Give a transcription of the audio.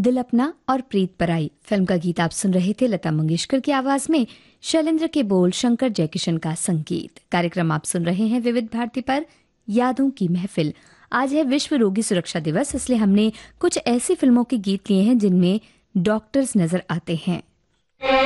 दिल अपना और प्रीत पराई फिल्म का गीत आप सुन रहे थे लता मंगेशकर की आवाज में, शैलेंद्र के बोल, शंकर जयकिशन का संगीत। कार्यक्रम आप सुन रहे हैं विविध भारती पर, यादों की महफिल। आज है विश्व रोगी सुरक्षा दिवस, इसलिए हमने कुछ ऐसी फिल्मों के गीत लिए हैं जिनमें डॉक्टर्स नजर आते हैं।